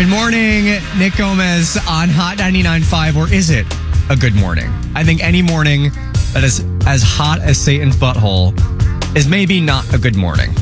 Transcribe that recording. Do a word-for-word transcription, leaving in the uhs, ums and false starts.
Good morning, Nick Gomez on Hot ninety-nine point five, or is it a good morning? I think any morning that is as hot as Satan's butthole is maybe not a good morning.